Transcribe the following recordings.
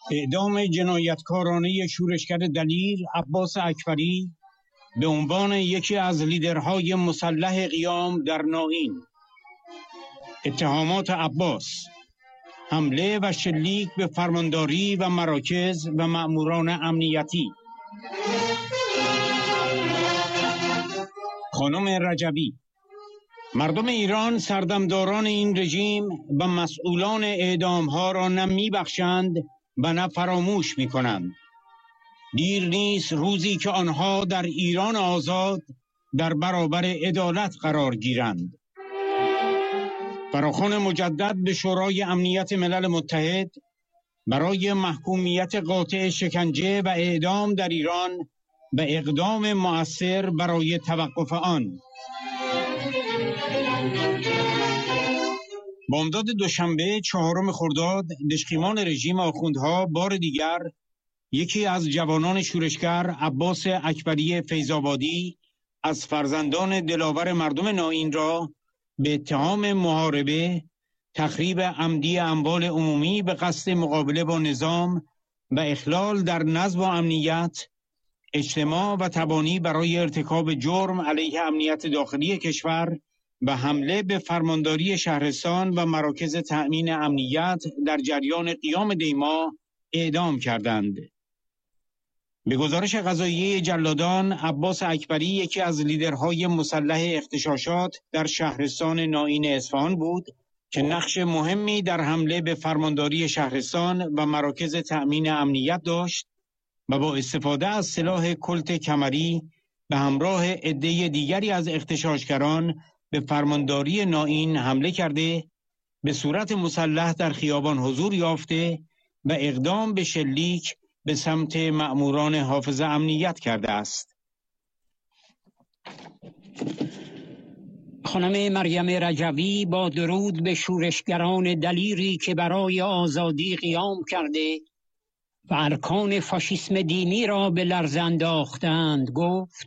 اعدام جنایتکارانه شورشگر دلیر عباس اکبری به عنوان یکی از لیدرهای مسلح قیام در نائین. اتهامات عباس: حمله و شلیک به فرمانداری و مراکز و مأموران امنیتی. خانم رجبی: مردم ایران سردمداران این رژیم و مسئولان اعدامها را نه میبخشند و نه فراموش میکنند. دیر نیست روزی که آنها در ایران آزاد در برابر عدالت قرار گیرند. فراخوان مجدد به شورای امنیت ملل متحد برای محکومیت قاطع شکنجه و اعدام در ایران و اقدام مؤثر برای توقف آن. بامداد دوشنبه 4 خرداد دژخیمان رژیم آخوندها بار دیگر یکی از جوانان شورشگر عباس اکبری فیض‌آبادی از فرزندان دلاور مردم نائین را به اتهام محاربه، تخریب عمدی اموال عمومی به قصد مقابله با نظام و اخلال در نظم و امنیت، اجتماع و تبانی برای ارتکاب جرم علیه امنیت داخلی کشور و حمله به فرمانداری شهرستان و مراکز تأمین امنیت در جریان قیام دیما اعدام کردند. به گزارش قضاییه جلادان، عباس اکبری یکی از لیدرهای مسلح اغتشاشات در شهرستان نائین اصفهان بود که نقش مهمی در حمله به فرمانداری شهرستان و مراکز تأمین امنیت داشت و با استفاده از سلاح کلت کمری به همراه عده دیگری از اغتشاشگران به فرمانداری نائین حمله کرده، به صورت مسلح در خیابان حضور یافته و اقدام به شلیک به سمت مأموران حافظه امنیت کرده است. خانم مریم رجوی با درود به شورشگران دلیری که برای آزادی قیام کرده و ارکان فاشیسم دینی را به لرز انداختند گفت: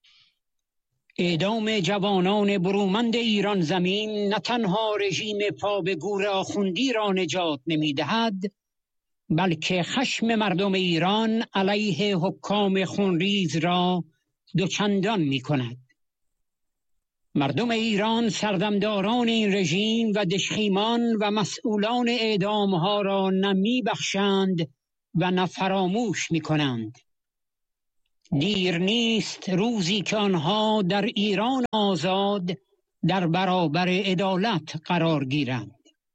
اعدام جوانان برومند ایران زمین نه تنها رژیم پا به گور آخوندی را نجات نمی‌دهد، بلکه خشم مردم ایران علیه حکام خونریز را دوچندان می‌کند. مردم ایران سردمداران این رژیم و دژخیمان و مسئولان اعدامها را نه می‌بخشند و نه فراموش می‌کنند. دیر نیست روزی که آنها در ایران آزاد در برابر عدالت قرار گیرند.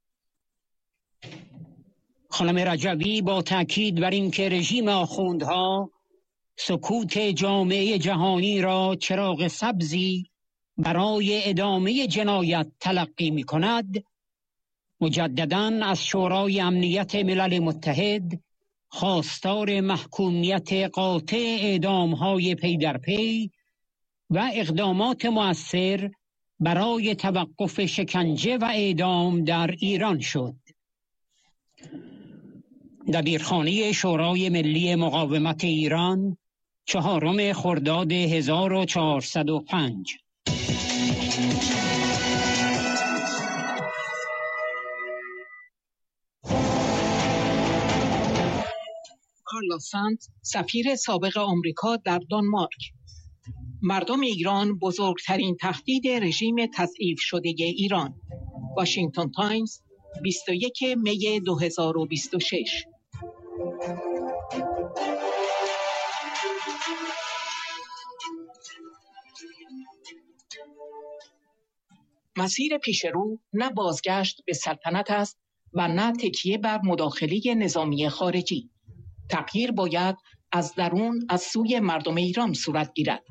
خانم رجوی با تأکید بر اینکه رژیم آخوندها سکوت جامعه جهانی را چراغ سبزی برای ادامه جنایت تلقی می کند، مجدداً از شورای امنیت ملل متحد خواستار محکومیت قاطع اعدام‌های پی در پی و اقدامات مؤثر برای توقف شکنجه و اعدام در ایران شد. دبیرخانه شورای ملی مقاومت ایران 4 خرداد 1405. کارلوس سانت، سفیر سابق آمریکا در دانمارک: مردم ایران بزرگترین تهدید رژیم تضعیف شده ایران. واشنگتن تایمز، 21 می 2026. مسیر پیشرو نه بازگشت به سلطنت است و نه تکیه بر مداخله نظامی خارجی. تغییر باید از درون از سوی مردم ایران صورت گیرد.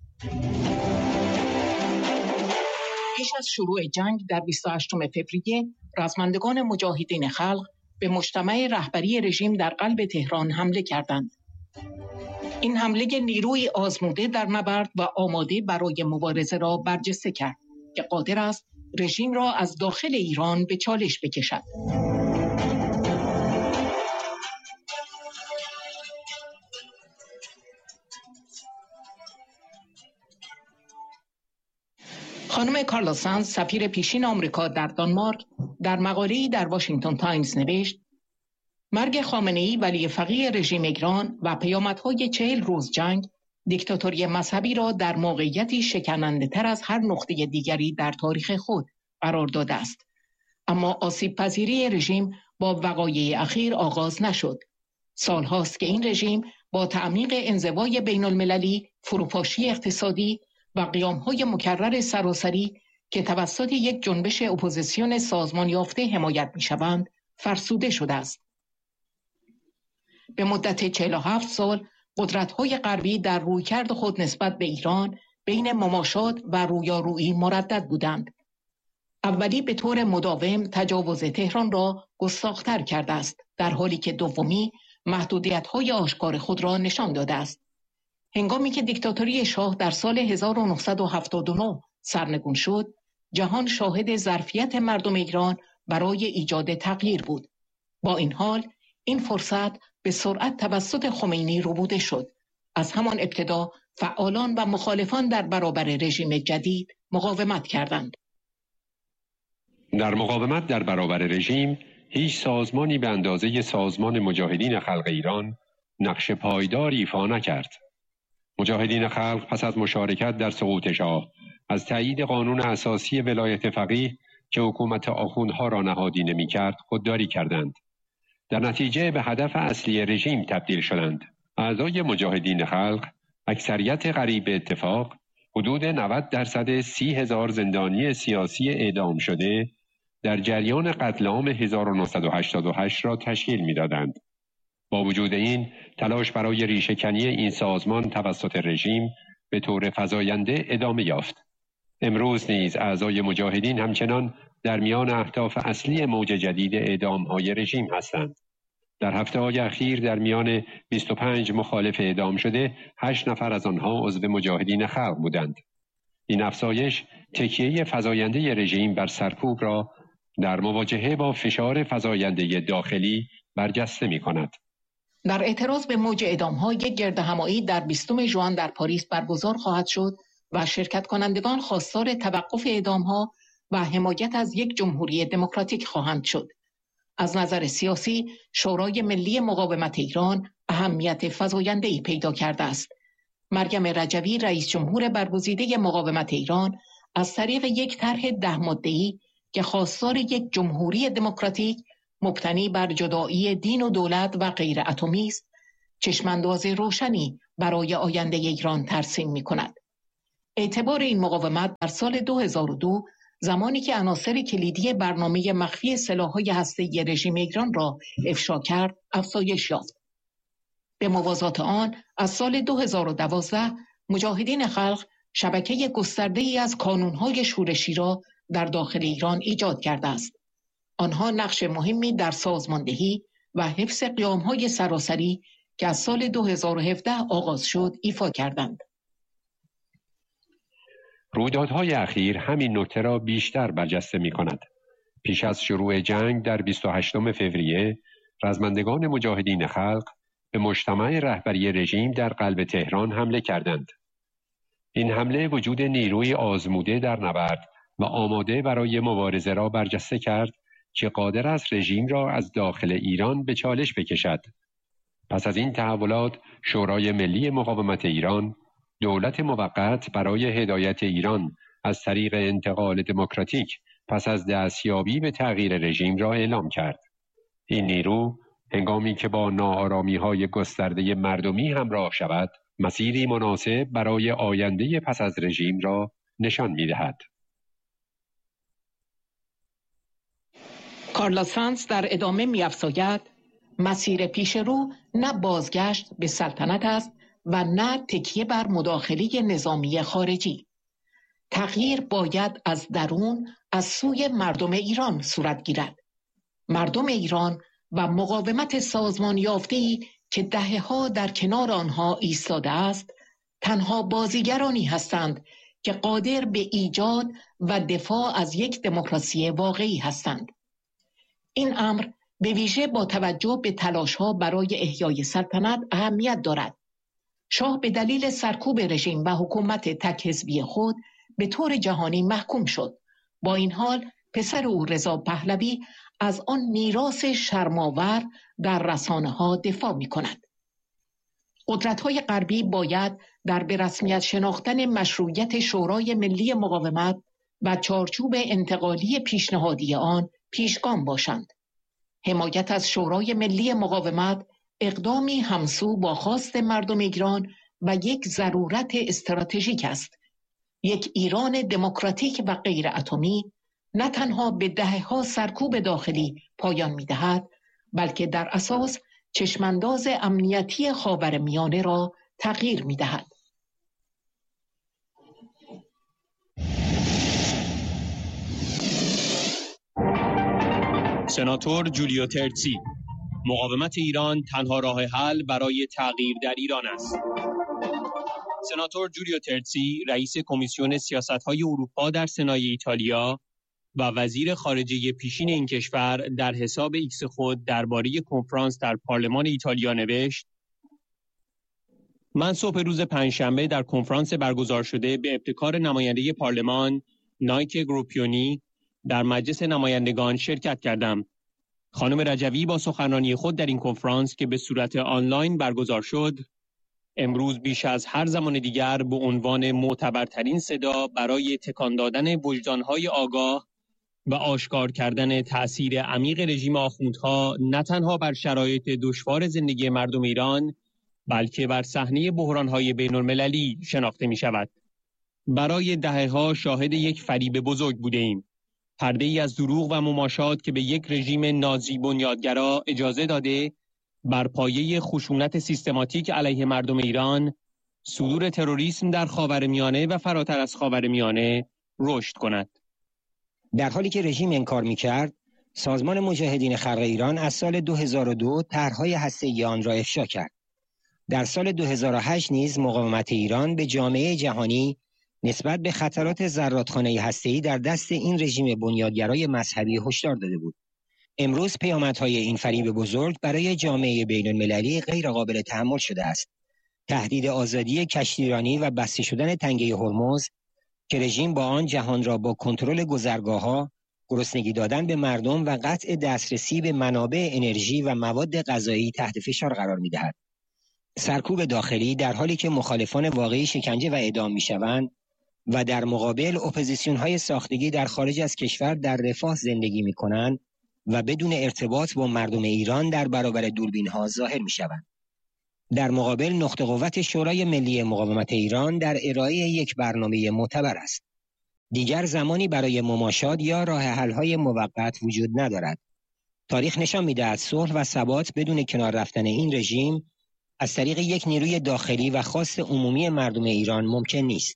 پیش از شروع جنگ در 28 فوریه رزمندگان مجاهدین خلق به مجتمع رهبری رژیم در قلب تهران حمله کردند. این حمله نیروی آزموده در نبرد و آماده برای مبارزه را برجسته کرد که قادر است رژیم را از داخل ایران به چالش بکشد. خانم کارلوس سانت، سفیر پیشین آمریکا در دانمارک، در مقاله‌ای در واشنگتن تایمز نوشت: مرگ خامنه‌ای ولی فقیه رژیم ایران و پیامدهای 40 روز جنگ دیکتاتوری مذهبی را در موقعیتی شکننده‌تر از هر نقطه دیگری در تاریخ خود قرار داده است. اما آسیب پذیری رژیم با وقایع اخیر آغاز نشد. سالهاست که این رژیم با تعمیق انزوای بین المللی، فروپاشی اقتصادی و قیام‌های مکرر سراسری که توسط یک جنبش اپوزیسیون سازمان یافته حمایت می‌شوند، فرسوده شده است. به مدت 47 سال قدرت‌های غربی در رویکرد خود نسبت به ایران بین مماشات و رویارویی مردد بودند. اولی به طور مداوم تجاوز تهران را گستاخ‌تر کرده است، در حالی که دومی محدودیت‌های آشکار خود را نشان داده است. هنگامی که دیکتاتوری شاه در سال 1979 سرنگون شد، جهان شاهد ظرفیت مردم ایران برای ایجاد تغییر بود. با این حال، این فرصت به سرعت توسط خمینی ربوده شد. از همان ابتدا فعالان و مخالفان در برابر رژیم جدید مقاومت کردند. در مقاومت در برابر رژیم، هیچ سازمانی به اندازه سازمان مجاهدین خلق ایران نقش پایدار ایفا نکرد. مجاهدین خلق پس از مشارکت در سقوط شاه، از تایید قانون اساسی ولایت فقیه که حکومت آخوندها را نهادینه می‌کرد، خودداری کردند. در نتیجه به هدف اصلی رژیم تبدیل شدند. اعضای مجاهدین خلق، اکثریت قریب به اتفاق، حدود 90% 30,000 زندانی سیاسی اعدام شده در جریان قتل عام 1988 را تشکیل می‌دادند. با وجود این، تلاش برای ریشه‌کنی این سازمان توسط رژیم به طور فزاینده ادامه یافت. امروز نیز اعضای مجاهدین همچنان در میان اهداف اصلی موج جدید اعدام‌های رژیم هستند. در هفته‌های اخیر در میان 25 مخالف اعدام شده، 8 نفر از آنها عضو مجاهدین خلق بودند. این افزایش تکیه فزاینده رژیم بر سرکوب را در مواجهه با فشار فزاینده داخلی برجسته می‌کند. در اعتراض به موج اعدام‌ها یک گردهمایی در 20 ژوئن در پاریس برگزار خواهد شد و شرکت کنندگان خواستار توقف اعدام‌ها و حمایت از یک جمهوری دموکراتیک خواهند شد. از نظر سیاسی، شورای ملی مقاومت ایران اهمیت فزاینده‌ای پیدا کرده است. مریم رجوی رئیس جمهور برگزیده مقاومت ایران از طریق یک طرح 10 ماده‌ای که خواستار یک جمهوری دموکراتیک مبتنی بر جدایی دین و دولت و غیر اتمی است، چشمانداز روشنی برای آینده ایران ترسیم می‌کند. اعتبار این مقاومت در سال 2002 زمانی که عناصر کلیدی برنامه مخفی سلاح‌های هسته‌ای رژیم ایران را افشا کرد، افزایش یافت. به موازات آن، از سال 2012 مجاهدین خلق شبکه گسترده‌ای از کانون‌های شورشی را در داخل ایران ایجاد کرده است. آنها نقش مهمی در سازماندهی و حفظ قیام‌های سراسری که از سال 2017 آغاز شد ایفا کردند. رویدادهای اخیر همین نکته را بیشتر برجسته می‌کند. پیش از شروع جنگ در 28 فوریه، رزمندگان مجاهدین خلق به مجتمع رهبری رژیم در قلب تهران حمله کردند. این حمله وجود نیروی آزموده در نبرد و آماده برای مبارزه را برجسته کرد که قادر است رژیم را از داخل ایران به چالش بکشد. پس از این تحولات، شورای ملی مقاومت ایران، دولت موقت برای هدایت ایران از طریق انتقال دموکراتیک پس از دستیابی به تغییر رژیم را اعلام کرد. این نیرو هنگامی که با ناآرامی‌های گسترده مردمی همراه شود، مسیری مناسب برای آینده پس از رژیم را نشان می‌دهد. کارلا سانز در ادامه می‌افزاید مسیر پیش رو نه بازگشت به سلطنت است و نه تکیه بر مداخله نظامی خارجی. تغییر باید از درون، از سوی مردم ایران صورت گیرد. مردم ایران و مقاومت سازمان یافته‌ای که دهه‌ها در کنار آنها ایستاده است، تنها بازیگرانی هستند که قادر به ایجاد و دفاع از یک دموکراسی واقعی هستند. این امر به ویژه با توجه به تلاش‌ها برای احیای سلطنت اهمیت دارد. شاه به دلیل سرکوب رژیم و حکومت تک حزبی خود به طور جهانی محکوم شد. با این حال، پسر او رضا پهلوی از آن میراث شرم‌آور در رسانه‌ها دفاع می‌کند. قدرت‌های غربی باید در به رسمیت شناختن مشروعیت شورای ملی مقاومت و چارچوب انتقالی پیشنهادی آن پیشگام باشند. حمایت از شورای ملی مقاومت اقدامی همسو با خواست مردم ایران و یک ضرورت استراتژیک است. یک ایران دموکراتیک و غیر اتمی نه تنها به دهه‌ها سرکوب داخلی پایان می‌دهد، بلکه در اساس چشمانداز امنیتی خاورمیانه را تغییر می‌دهد. سناتور جولیو ترتسی: مقاومت ایران تنها راه حل برای تغییر در ایران است. سناتور جولیو ترتسی، رئیس کمیسیون سیاست‌های اروپا در سنای ایتالیا و وزیر خارجه پیشین این کشور، در حساب ایکس خود درباره کنفرانس در پارلمان ایتالیا نوشت: من صبح روز پنجشنبه در کنفرانس برگزار شده به ابتکار نماینده پارلمان نایک گروپیونی در مجلس نمایندگان شرکت کردم. خانم رجوی با سخنرانی خود در این کنفرانس که به صورت آنلاین برگزار شد، امروز بیش از هر زمان دیگر به عنوان معتبرترین صدا برای تکان دادن وجدان‌های آگاه و آشکار کردن تأثیر عمیق رژیم آخوندها نه تنها بر شرایط دشوار زندگی مردم ایران، بلکه بر صحنه بحران‌های بین‌المللی شناخته می‌شود. برای دهه‌ها شاهد یک فریب بزرگ بوده‌ایم. پرده‌ای از دروغ و مماشات که به یک رژیم نازی بنیادگرا اجازه داده بر پایه خشونت سیستماتیک علیه مردم ایران، صدور تروریسم در خاورمیانه و فراتر از خاورمیانه رشد کند. در حالی که رژیم انکار می‌کرد، سازمان مجاهدین خلق ایران از سال 2002 طرح‌های هسته‌ای آن را افشا کرد. در سال 2008 نیز مقاومت ایران به جامعه جهانی نسبت به خطرات زرادخانه هسته‌ای در دست این رژیم بنیادگرای مذهبی هشدار داده بود. امروز پیامدهای این فریب بزرگ برای جامعه بین‌المللی غیر قابل تحمل شده است. تهدید آزادی کشتیرانی و بسته شدن تنگه هرمز که رژیم با آن جهان را با کنترل گذرگاه‌ها، گرسنگی دادن به مردم و قطع دسترسی به منابع انرژی و مواد غذایی تحت فشار قرار می‌دهد. سرکوب داخلی در حالی که مخالفان واقعی شکنجه و اعدام می‌شوند و در مقابل اپوزیسیون‌های ساختگی در خارج از کشور در رفاه زندگی می‌کنند و بدون ارتباط با مردم ایران در برابر دوربین‌ها ظاهر می‌شوند. در مقابل نقطه قوت شورای ملی مقاومت ایران در ارائه یک برنامه معتبر است. دیگر زمانی برای مماشات یا راه حل‌های موقت وجود ندارد. تاریخ نشان می‌دهد صلح و ثبات بدون کنار رفتن این رژیم از طریق یک نیروی داخلی و خواست عمومی مردم ایران ممکن نیست.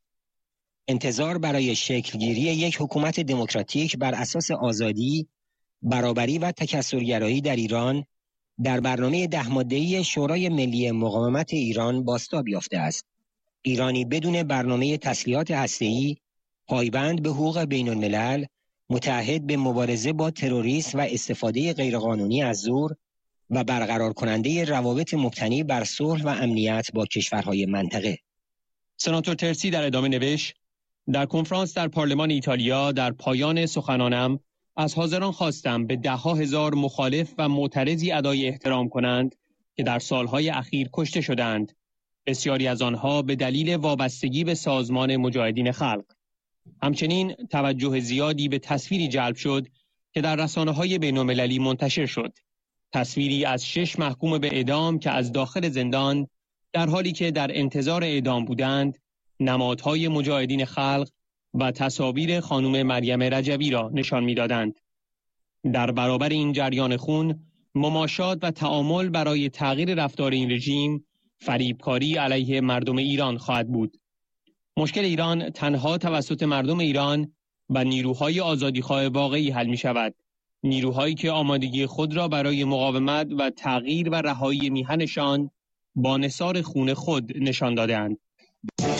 انتظار برای شکلگیری یک حکومت دموکراتیک بر اساس آزادی، برابری و تکثرگرایی در ایران در برنامه 10 ماده‌ای شورای ملی مقاومت ایران بازتاب یافته است. ایرانی بدون برنامه تسلیحات هسته‌ای، پایبند به حقوق بین‌الملل، متعهد به مبارزه با تروریسم و استفاده غیرقانونی از زور و برقرار کننده روابط مبتنی بر صلح و امنیت با کشورهای منطقه. سناتور ترسی در ادامه نوشت: در کنفرانس در پارلمان ایتالیا در پایان سخنانم از حاضران خواستم به ده‌ها هزار مخالف و معترضی ادای احترام کنند که در سالهای اخیر کشته شدند. بسیاری از آنها به دلیل وابستگی به سازمان مجاهدین خلق. همچنین توجه زیادی به تصویری جلب شد که در رسانه‌های بین‌المللی منتشر شد. تصویری از 6 محکوم به اعدام که از داخل زندان در حالی که در انتظار اعدام بودند، نمادهای مجاهدین خلق و تصاویر خانم مریم رجوی را نشان می‌دادند. در برابر این جریان خون، مماشات و تعامل برای تغییر رفتار این رژیم، فریبکاری علیه مردم ایران خواهد بود. مشکل ایران تنها توسط مردم ایران و نیروهای آزادیخواه واقعی حل می‌شود. نیروهایی که آمادگی خود را برای مقاومت و تغییر و رهایی میهنشان با نثار خون خود نشان داده‌اند.